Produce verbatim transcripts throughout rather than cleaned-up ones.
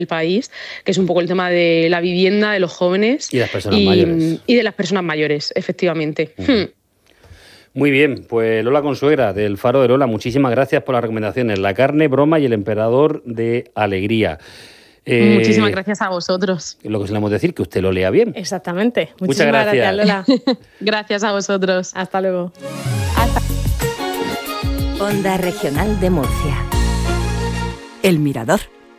país, que es un poco el tema de la vivienda, de los jóvenes y, las personas y, mayores. y de las personas mayores, efectivamente. Uh-huh. Hmm. Muy bien, pues Lola Consuegra, del Faro de Lola, muchísimas gracias por las recomendaciones. La carne, broma y el emperador de alegría. Eh, Muchísimas gracias a vosotros. Lo que solemos decir, que usted lo lea bien. Exactamente. Muchas Muchísimas gracias. gracias, Lola. Gracias a vosotros. Hasta luego. Hasta... Onda Regional de Murcia. El Mirador.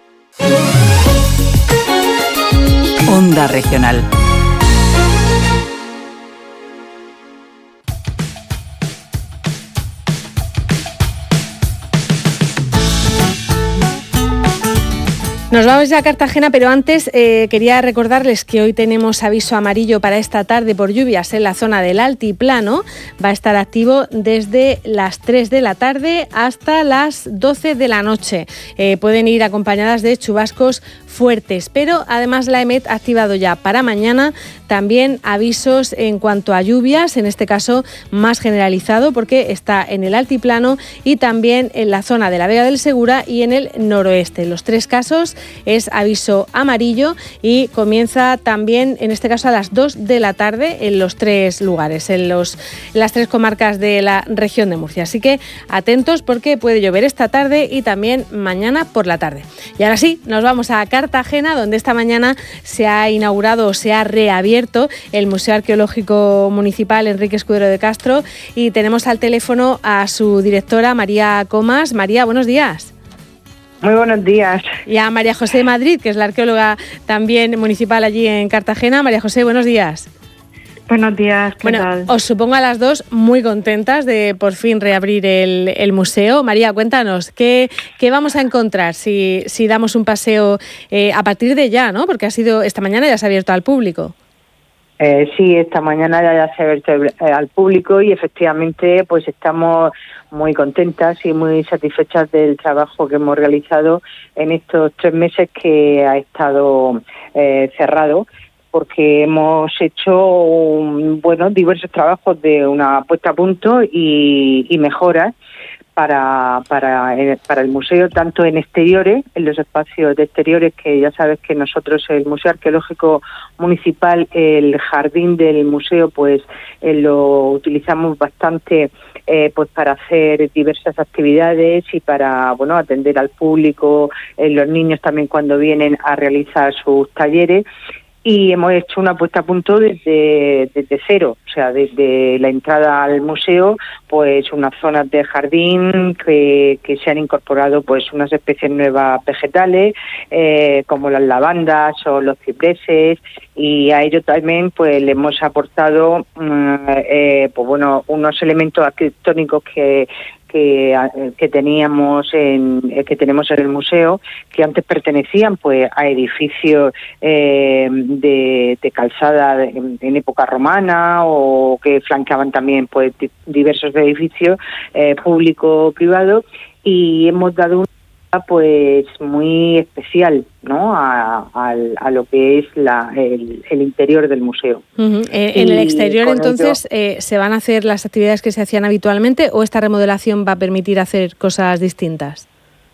Onda Regional. Nos vamos ya a Cartagena, pero antes eh, quería recordarles que hoy tenemos aviso amarillo para esta tarde por lluvias en la zona del Altiplano. Va a estar activo desde las tres de la tarde hasta las doce de la noche. Eh, pueden ir acompañadas de chubascos fuertes, pero además la EMET ha activado ya para mañana también avisos en cuanto a lluvias, en este caso más generalizado porque está en el Altiplano y también en la zona de la Vega del Segura y en el noroeste. En los tres casos es aviso amarillo y comienza también, en este caso, a las dos de la tarde en los tres lugares, en, los, en las tres comarcas de la región de Murcia. Así que atentos porque puede llover esta tarde y también mañana por la tarde. Y ahora sí, nos vamos a Cartagena, donde esta mañana se ha inaugurado o se ha reabierto el Museo Arqueológico Municipal Enrique Escudero de Castro y tenemos al teléfono a su directora, María Comas. María, buenos días. Muy buenos días. Y a María José Madrid, que es la arqueóloga también municipal allí en Cartagena. María José, buenos días. Buenos días, ¿qué bueno, tal? Os supongo a las dos muy contentas de por fin reabrir el, el museo. María, cuéntanos, ¿qué, qué vamos a encontrar si, si damos un paseo eh, a partir de ya, ¿no? Porque ha sido esta mañana ya se ha abierto al público. Eh, sí, esta mañana ya se ha abierto al público y efectivamente pues estamos muy contentas y muy satisfechas del trabajo que hemos realizado en estos tres meses que ha estado eh, cerrado, porque hemos hecho un, bueno diversos trabajos de una puesta a punto y, y mejoras para para para el museo, tanto en exteriores, en los espacios de exteriores, que ya sabes que nosotros, el Museo Arqueológico Municipal, el jardín del museo, pues eh, lo utilizamos bastante eh, pues para hacer diversas actividades y para bueno atender al público, eh, los niños también cuando vienen a realizar sus talleres. Y hemos hecho una puesta a punto desde, desde cero, o sea, desde la entrada al museo, pues unas zonas de jardín que, que se han incorporado pues unas especies nuevas vegetales, eh, como las lavandas o los cipreses, y a ello también pues le hemos aportado eh, pues bueno unos elementos arquitectónicos que Que, que teníamos en que tenemos en el museo, que antes pertenecían pues a edificios eh, de, de calzada en, en época romana, o que flanqueaban también pues diversos edificios eh, público privados, y hemos dado un pues muy especial, ¿no? A, a, a lo que es la, el, el interior del museo. Uh-huh. Eh, en el exterior, entonces, ello, eh, ¿se van a hacer las actividades que se hacían habitualmente o esta remodelación va a permitir hacer cosas distintas?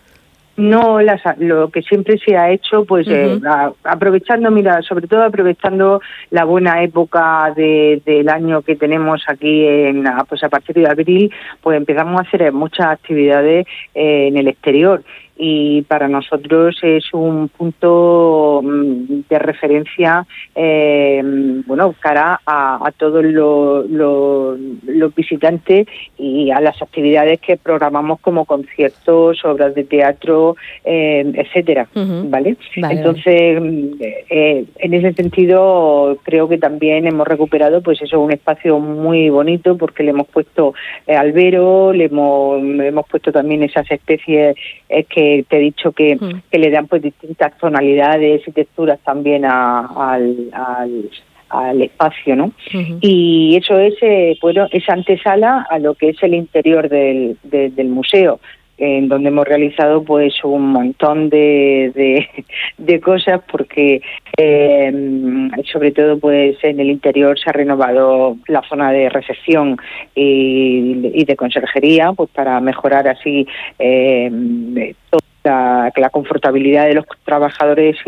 No, las, lo que siempre se ha hecho, pues uh-huh. eh, a, aprovechando, mira, sobre todo aprovechando la buena época de, del año que tenemos aquí, en, pues a partir de abril, pues empezamos a hacer muchas actividades eh, en el exterior. Y para nosotros es un punto de referencia, eh, bueno, cara a, a todos los lo, lo visitantes y a las actividades que programamos, como conciertos, obras de teatro, eh, etcétera, uh-huh. ¿vale? Vale. Entonces, eh, en ese sentido, creo que también hemos recuperado, pues eso, un espacio muy bonito, porque le hemos puesto eh, albero, le hemos, le hemos puesto también esas especies eh, que te he dicho que, mm. que le dan pues distintas tonalidades y texturas también a, al, al, al espacio, ¿no? Uh-huh. Y eso es eh, bueno, esa antesala a lo que es el interior del, de, del museo, en donde hemos realizado pues un montón de, de, de cosas, porque eh, sobre todo pues en el interior se ha renovado la zona de recepción y, y de conserjería, pues para mejorar así eh, todo la, la confortabilidad de los trabajadores